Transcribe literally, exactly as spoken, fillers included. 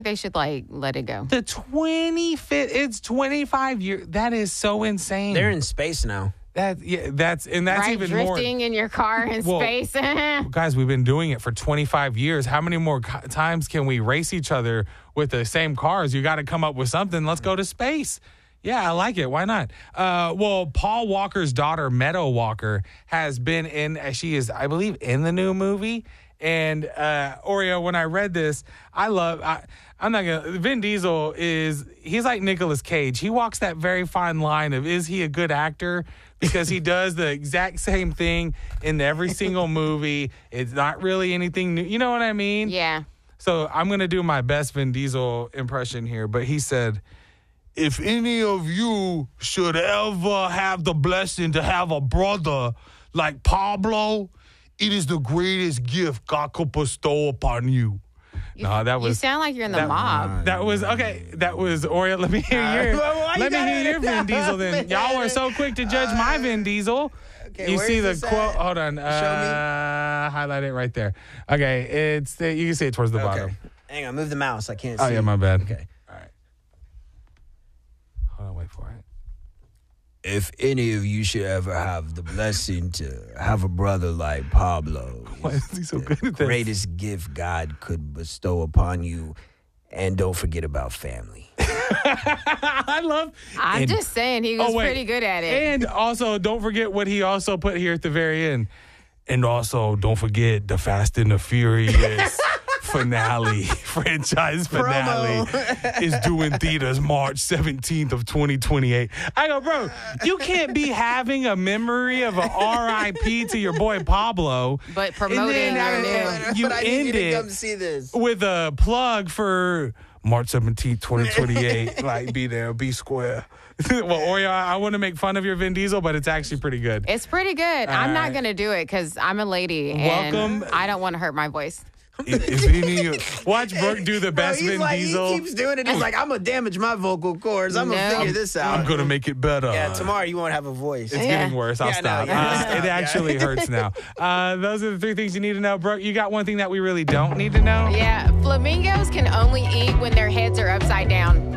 They should, like, let it go. The twenty-fifth, it's twenty-five years. That is so insane. They're in space now. That yeah, that's and that's right? even Drifting more. Drifting in your car in well, space. Guys, we've been doing it for twenty-five years. How many more co- times can we race each other with the same cars? You got to come up with something. Let's go to space. Yeah, I like it. Why not? Uh, well, Paul Walker's daughter, Meadow Walker, has been in, she is, I believe, in the new movie. And uh, Oreo, when I read this, I love, I, I'm not going to, Vin Diesel is, he's like Nicolas Cage. He walks that very fine line of, is he a good actor? Because he does the exact same thing in every single movie. It's not really anything new. You know what I mean? Yeah. So I'm going to do my best Vin Diesel impression here. But he said, if any of you should ever have the blessing to have a brother like Pablo, it is the greatest gift God could bestow upon you. You, no, that was. You sound like you're in the that, mob. That was okay. That was Oreo. Let me hear your. Uh, let me hear your Vin Diesel. Then y'all were so quick to judge my Vin Diesel. Okay, you where see is the this quote? at? Hold on. Show Uh, highlight it right there. Okay, it's the, you can see it towards the Okay. bottom. Hang on, move the mouse. I can't Oh see. yeah, my bad. Okay. All right. Hold on, wait for it. If any of you should ever have the blessing to have a brother like Pablo, Why is he so the good at this? greatest gift God could bestow upon you. And don't forget about family. I love. I'm and- just saying he was Oh, wait. pretty good at it. And also, don't forget what he also put here at the very end. And also, don't forget the Fast and the Furious finale, franchise finale, is due in theaters March seventeenth of twenty twenty-eight. I go, bro, you can't be having a memory of an R I P to your boy Pablo. But promoting and then, your uh, new- you but I need end you to it come see this. with a plug for March seventeenth, twenty twenty-eight. Like, be there, be square. Well, Oreo, I, I want to make fun of your Vin Diesel, but it's actually pretty good. It's pretty good. I'm not right. going to do it because I'm a lady. Welcome. And I don't want to hurt my voice. If, if any, watch Brooke do the Bro, best he's Vin like, Diesel. he keeps doing it. He's like, I'm going to damage my vocal cords. I'm going to No. figure this out. I'm gonna make it better. Yeah, tomorrow you won't have a voice. It's Yeah. getting worse. I'll Yeah, no, stop. yeah, Uh, stop, it yeah. actually hurts now. Uh, those are the three things you need to know. Brooke, you got one thing that we really don't need to know? Yeah, flamingos can only eat when their heads are upside down.